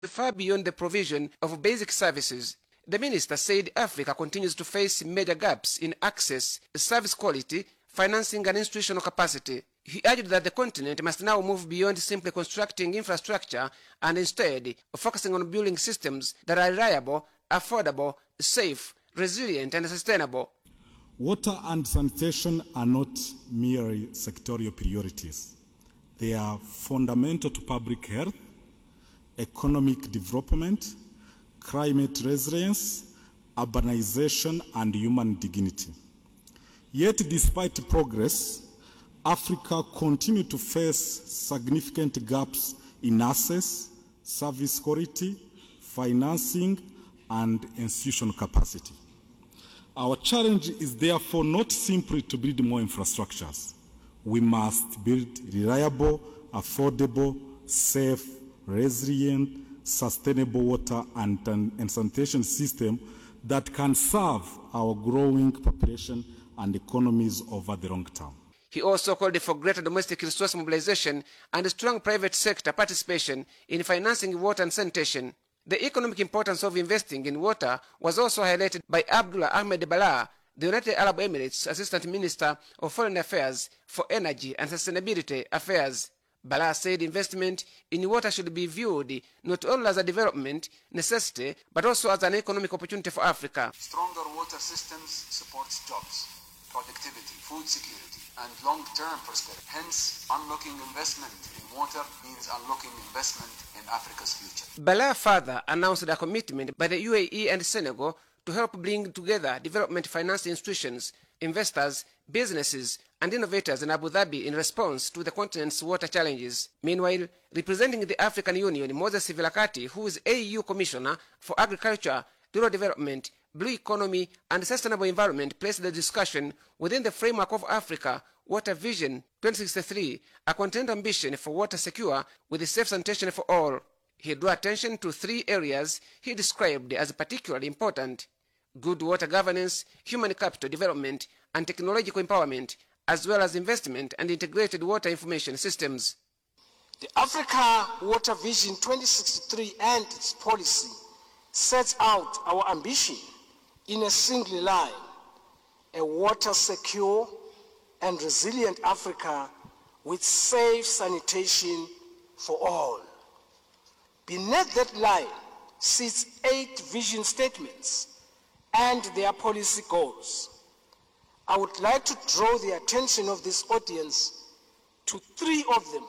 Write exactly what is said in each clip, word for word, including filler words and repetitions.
far beyond the provision of basic services. The minister said Africa continues to face major gaps in access, service quality, financing and institutional capacity. He urged that the continent must now move beyond simply constructing infrastructure and instead focusing on building systems that are reliable, affordable, safe, resilient and sustainable. Water and sanitation are not merely sectorial priorities. They are fundamental to public health, economic development, climate resilience, urbanization, and human dignity. Yet, despite progress, Africa continues to face significant gaps in access, service quality, financing, and institutional capacity. Our challenge is therefore not simply to build more infrastructures. We must build reliable, affordable, safe, resilient, sustainable water and, and sanitation system that can serve our growing population and economies over the long term. He also called for greater domestic resource mobilization and strong private sector participation in financing water and sanitation. The economic importance of investing in water was also highlighted by Abdullah Ahmed Bala, the United Arab Emirates Assistant Minister of Foreign Affairs for Energy and Sustainability Affairs. Bala said investment in water should be viewed not only as a development necessity, but also as an economic opportunity for Africa. Stronger water systems supports jobs, productivity, food security, and long-term prosperity. Hence, unlocking investment in water means unlocking investment in Africa's future. Bala further announced a commitment by the U A E and Senegal to help bring together development finance institutions, investors, businesses, and innovators in Abu Dhabi in response to the continent's water challenges. Meanwhile, representing the African Union, Moses Vilakati, who is A U Commissioner for Agriculture, Rural Development, Blue Economy, and Sustainable Environment, placed the discussion within the framework of Africa Water Vision twenty sixty-three, a content ambition for water secure with safe sanitation for all. He drew attention to three areas he described as particularly important: good water governance, human capital development, and technological empowerment, as well as investment and integrated water information systems. The Africa Water Vision twenty sixty-three and its policy sets out our ambition in a single line: a water secure and resilient Africa with safe sanitation for all. Beneath that line sits eight vision statements and their policy goals. I would like to draw the attention of this audience to three of them.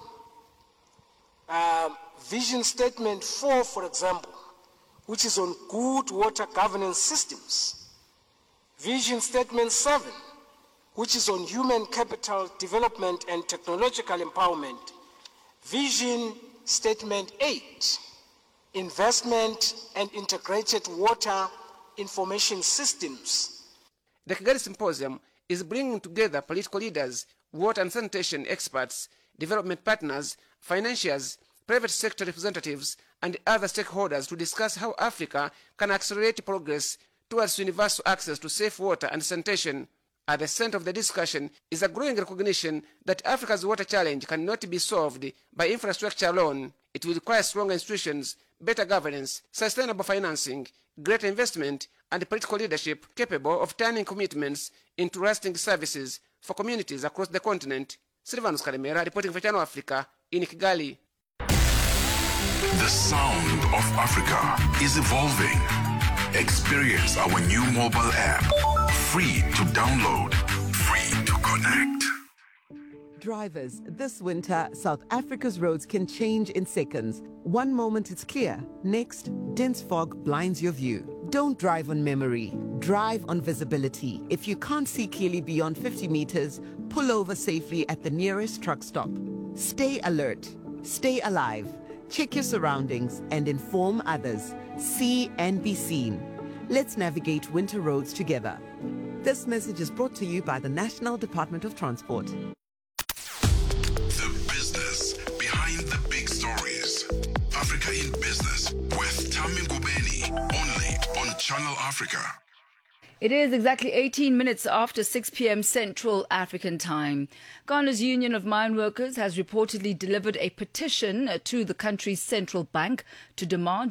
Uh, vision statement four, for example, which is on good water governance systems. Vision statement seven, which is on human capital development and technological empowerment. Vision statement eight, investment and integrated water information systems. The Kigali Symposium is bringing together political leaders, water and sanitation experts, development partners, financiers, private sector representatives, and other stakeholders to discuss how Africa can accelerate progress towards universal access to safe water and sanitation. At the center of the discussion is a growing recognition that Africa's water challenge cannot be solved by infrastructure alone. It will require stronger institutions, better governance, sustainable financing, greater investment, and political leadership capable of turning commitments into lasting services for communities across the continent. Silvanus Karemera reporting for Channel Africa in Kigali. The sound of Africa is evolving. Experience our new mobile app. Free to download, free to connect. Drivers, this winter, South Africa's roads can change in seconds. One moment it's clear, next, dense fog blinds your view. Don't drive on memory, drive on visibility. If you can't see clearly beyond fifty meters, pull over safely at the nearest truck stop. Stay alert, stay alive, check your surroundings and inform others. See and be seen. Let's navigate winter roads together. This message is brought to you by the National Department of Transport. The business behind the big stories. Africa in Business with Tami Ngubeni, only on Channel Africa. It is exactly eighteen minutes after six p.m. Central African Time. Ghana's Union of Mine Workers has reportedly delivered a petition to the country's central bank to demand